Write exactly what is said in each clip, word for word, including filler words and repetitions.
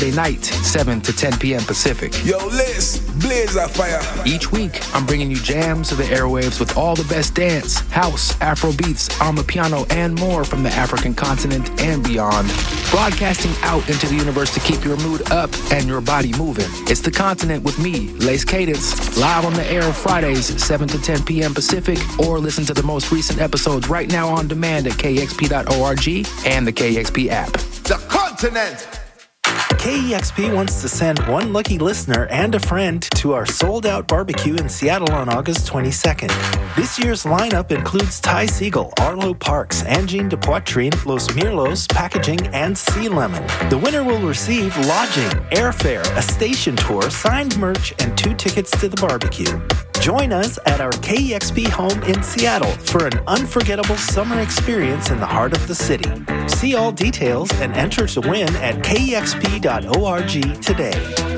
night, seven to ten p.m. Pacific. Yo, Liz, blaze of fire. Each week, I'm bringing you jams to the airwaves with all the best dance, house, Afro beats, Amapiano, and more from the African continent and beyond. Broadcasting out into the universe to keep your mood up and your body moving. It's The Continent with me, Lace Cadence, live on the air Fridays, seven to ten p.m. Pacific, or listen to the most recent episodes right now on demand at K X P dot org and the K X P app. The Continent. K E X P wants to send one lucky listener and a friend to our sold-out barbecue in Seattle on August twenty-second. This year's lineup includes Ty Segall, Arlo Parks, Angine de Poitrine, Los Mirlos, Packaging, and Sea Lemon. The winner will receive lodging, airfare, a station tour, signed merch, and two tickets to the barbecue. Join us at our K E X P home in Seattle for an unforgettable summer experience in the heart of the city. See all details and enter to win at K E X P dot org today.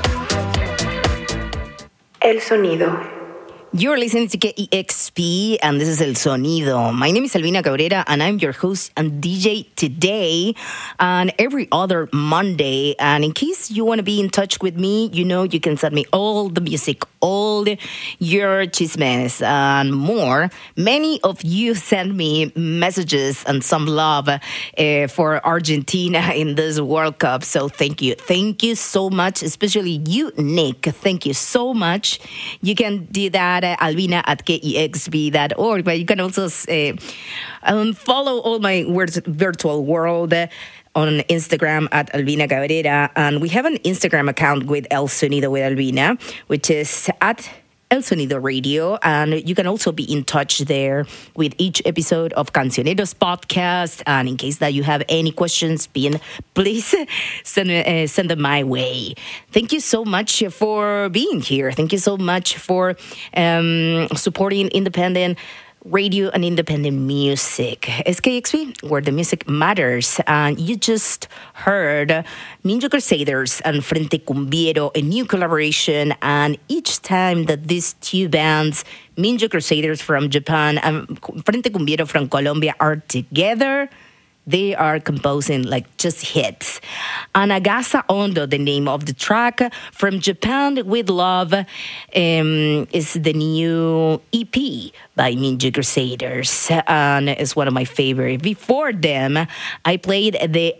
El sonido. You're listening to K E X P, and this is El Sonido. My name is Albina Cabrera, and I'm your host and D J today and every other Monday. And in case you want to be in touch with me, you know you can send me all the music, all your chismes, and more. Many of you send me messages and some love uh, for Argentina in this World Cup. So thank you. Thank you so much, especially you, Nick. Thank you so much. You can do that Albina at K E X P dot org, but you can also uh, um, follow all my words, virtual world uh, on Instagram at Albina Cabrera, and we have an Instagram account with El Sonido with Albina, which is at El Sonido Radio, and you can also be in touch there with each episode of Cancioneros podcast. And in case that you have any questions, please send, uh, send them my way. Thank you so much for being here. Thank you so much for um, supporting independent radio and independent music. It's K X P, where the music matters. And you just heard Minjo Crusaders and Frente Cumbiero, a new collaboration. And each time that these two bands, Minjo Crusaders from Japan and Frente Cumbiero from Colombia, are together, they are composing like just hits. Anagasa Ondo, the name of the track. From Japan with Love um, is the new E P by Minjo Crusaders, and it's one of my favorite. Before them, I played the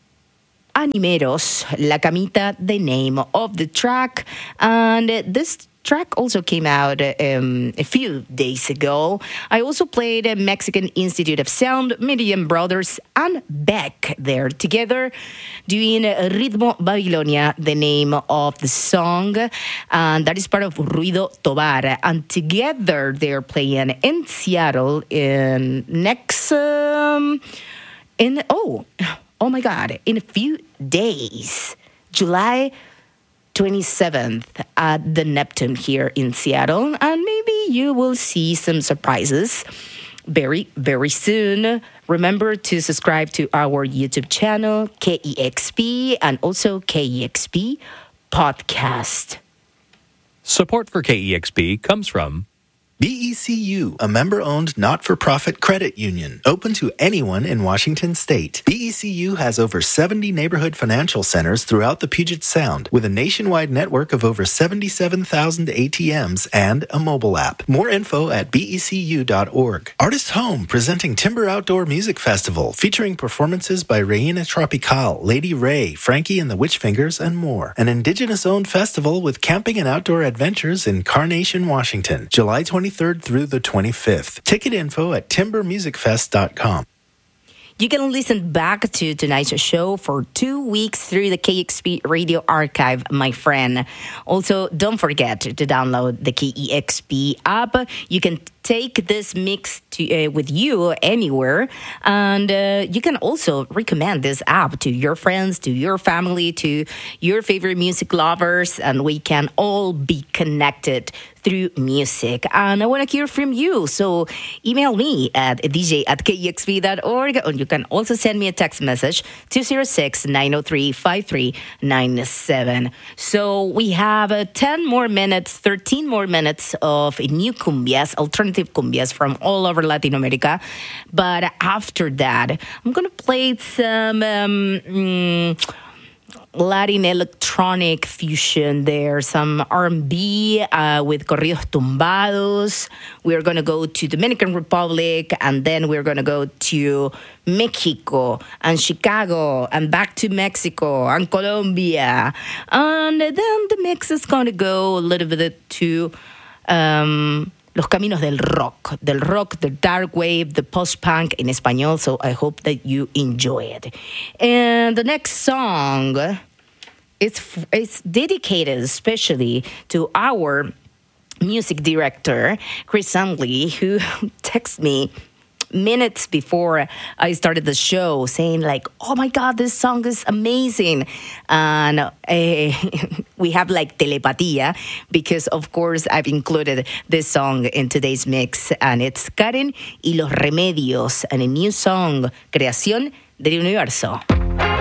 Animeros, La Camita, the name of the track, and this track also came out um, a few days ago. I also played a Mexican Institute of Sound, Miriam Brothers, and Beck. They're together doing Ritmo Babilonia, the name of the song, and that is part of Ruido Tobar. And together they're playing in Seattle in next, um, in, oh, oh my God, in a few days, July twenty-seventh at the Neptune here in Seattle, and maybe you will see some surprises very, very soon. Remember to subscribe to our YouTube channel, K E X P, and also K E X P Podcast. Support for K E X P comes from B E C U, a member-owned not-for-profit credit union, open to anyone in Washington state. B E C U has over seventy neighborhood financial centers throughout the Puget Sound, with a nationwide network of over seventy-seven thousand A T Ms and a mobile app. More info at B E C U dot org. Artist Home, presenting Timber Outdoor Music Festival, featuring performances by Reina Tropical, Lady Ray, Frankie and the Witchfingers, and more. An indigenous-owned festival with camping and outdoor adventures in Carnation, Washington, July twenty-third through the twenty-fifth. Ticket info at timber music fest dot com. You can listen back to tonight's show for two weeks through the K X P Radio Archive, my friend. Also, don't forget to download the K E X P app. You can take this mix to, uh, with you anywhere, and uh, you can also recommend this app to your friends, to your family, to your favorite music lovers, and we can all be connected through music. And I want to hear from you, so email me at d j at k e x p dot org, or you can also send me a text message, two oh six, nine oh three, five three nine seven. So we have uh, ten more minutes, thirteen more minutes of new cumbias, alternative cumbias from all over Latin America. But after that, I'm going to play some... Um, mm, Latin electronic fusion there, some R and B uh, with corridos tumbados. We're going to go to Dominican Republic, and then we're going to go to Mexico and Chicago and back to Mexico and Colombia. And then the mix is going to go a little bit to um, Los Caminos del Rock, del rock, the dark wave, the post-punk in español. So I hope that you enjoy it. And the next song, it's, it's dedicated especially to our music director, Chris Sandley, who texted me minutes before I started the show saying like, oh my God, this song is amazing. And uh, we have like telepatía because of course I've included this song in today's mix, and it's Karen y los Remedios and a new song, Creación del Universo.